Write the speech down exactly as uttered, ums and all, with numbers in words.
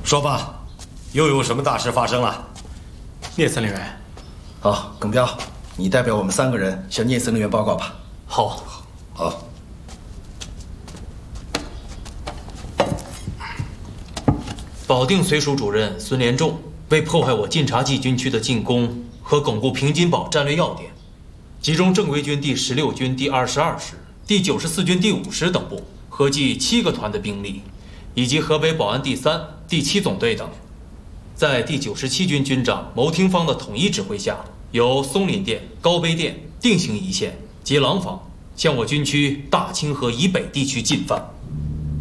说吧，又有什么大事发生了？ 聂司令员， 好，耿彪，你代表我们三个人向聂司令员报告吧。 好， 好。 保定绥署主任孙连仲为破坏我晋察冀军区的进攻和巩固平津堡战略要点，集中正规军第十六军第二十二师、第九十四军第五师等部合计七个团的兵力，以及河北保安第三、第七总队等，在第九十七军军长牟廷芳的统一指挥下，由松林店、高碑店、定兴一线及廊坊向我军区大清河以北地区进犯。